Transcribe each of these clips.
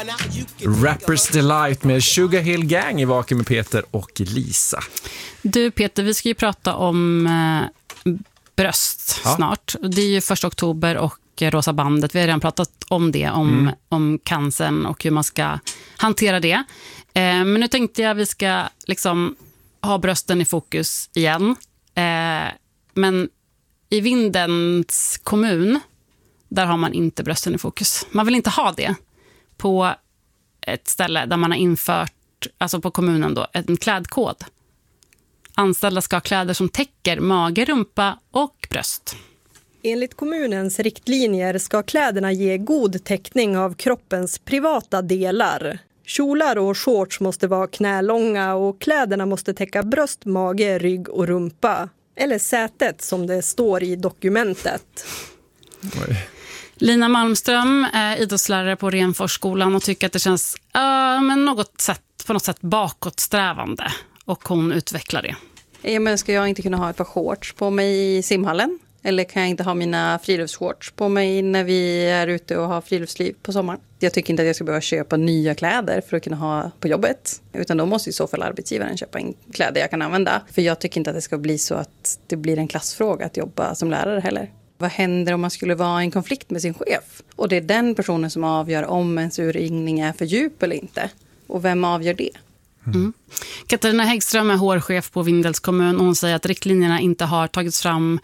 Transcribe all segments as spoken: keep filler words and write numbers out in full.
Rappers Delight med Sugar Hill Gang i Vaken med Peter och Lisa. Du Peter, vi ska ju prata om eh, bröst ja. snart. Det är ju första oktober och Rosa bandet. Vi har redan pratat om det, om, mm. om cancern och hur man ska hantera det. Eh, men nu tänkte jag att vi ska liksom ha brösten i fokus igen. Eh, men i Vindens kommun, där har man inte brösten i fokus. Man vill inte ha det på ett ställe där man har infört, alltså på kommunen då, en klädkod. Anställda ska ha kläder som täcker mage, rumpa och bröst. Enligt kommunens riktlinjer ska kläderna ge god täckning av kroppens privata delar. Kjolar och shorts måste vara knälånga och kläderna måste täcka bröst, mage, rygg och rumpa. Eller sätet som det står i dokumentet. Oj. Lina Malmström är idrottslärare på Renforsskolan och tycker att det känns uh, men något sätt, på något sätt bakåtsträvande. Och hon utvecklar det. Ja, men ska jag inte kunna ha ett par shorts på mig i simhallen? Eller kan jag inte ha mina friluftsshorts på mig när vi är ute och har friluftsliv på sommaren? Jag tycker inte att jag ska behöva köpa nya kläder för att kunna ha på jobbet. Utan då måste i så fall arbetsgivaren köpa in kläder jag kan använda. För jag tycker inte att det ska bli så att det blir en klassfråga att jobba som lärare heller. Vad händer om man skulle vara i en konflikt med sin chef? Och det är den personen som avgör om ens urringning är för djup eller inte. Och vem avgör det? Mm. Katarina Häggström är hårchef på Vindels kommun och hon säger att riktlinjerna inte har tagits fram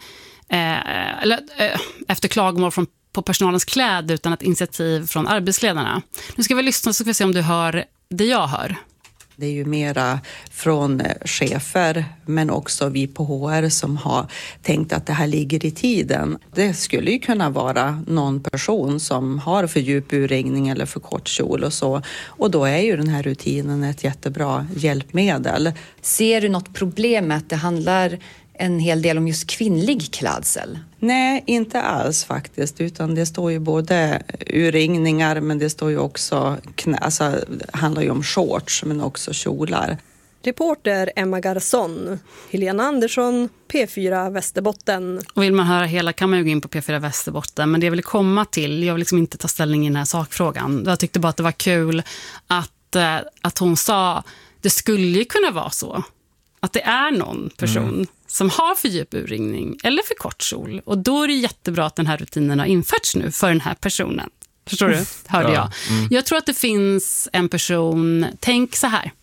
eh, eller, eh, efter klagomål från, på personalens kläder utan ett initiativ från arbetsledarna. Nu ska vi lyssna så ska vi se om du hör det jag hör. Det är ju mera från chefer men också vi på H R som har tänkt att det här ligger i tiden. Det skulle ju kunna vara någon person som har för djup urringning eller för kort kjol och så. Och då är ju den här rutinen ett jättebra hjälpmedel. Ser du något problem med att det handlar en hel del om just kvinnlig klädsel? Nej, inte alls faktiskt, utan det står ju både urringningar men det står ju också, knä, alltså det handlar ju om shorts men också kjolar. Reporter Emma Garson, Helena Andersson, P fyra Västerbotten. Och vill man höra hela kan man ju gå in på P fyra Västerbotten, men det jag vill komma till, jag vill liksom inte ta ställning i den här sakfrågan. Jag tyckte bara att det var kul att, att hon sa, det skulle ju kunna vara så att det är någon person mm. som har för djup urringning eller för kort kjol. Och då är det jättebra att den här rutinen har införts nu för den här personen. Förstår du? Hörde ja. jag. Mm. Jag tror att det finns en person, tänk så här.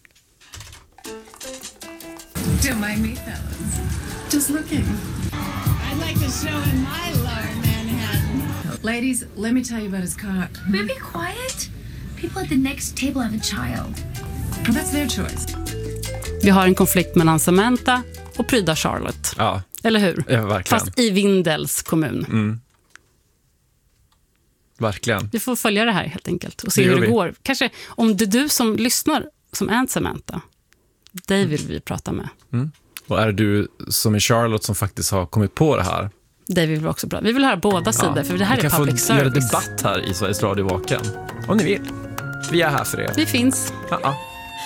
Don't mind me, fellas. Just looking. I'd like to show him my lower Manhattan. Ladies, let me tell you about his cock. Will be quiet? People at the next table have a child. Well, that's their choice. Vi har en konflikt mellan Samantha och pryda Charlotte. Ja. Eller hur? Ja, verkligen. Fast i Vindels kommun. Mm. Verkligen. Vi får följa det här helt enkelt och se det hur det vi. går. Kanske om det är du som lyssnar som är en Samantha, dig vill vi prata med. Mm. Och är det du som är Charlotte som faktiskt har kommit på det här? Det vill vi också bra. Vi vill höra båda ja. sidor för det här vi är public service. Vi kan få göra debatt här i Sveriges Radio Vaken. Om ni vill. Vi är här för er. Vi finns. Ja, ja.